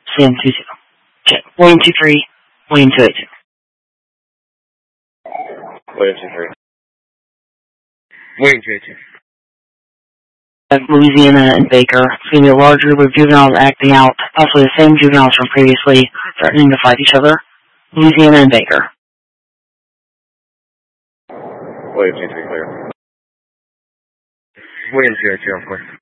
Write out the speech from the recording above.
Sam 22. Check. William 23. William 282. William 23. William 282. Louisiana and Baker. It's going to be a large group of juveniles acting out, possibly the same juveniles from previously, threatening to fight each other. Louisiana and Baker. William 23 clear. William 282, of course.